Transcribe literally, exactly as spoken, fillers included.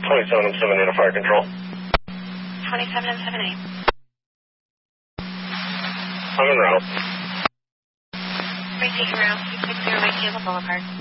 twenty-seven and seven eight, fire control. twenty-seven and seven eight. I'm en route. Repeat route, two six zero Lake Hazel Boulevard.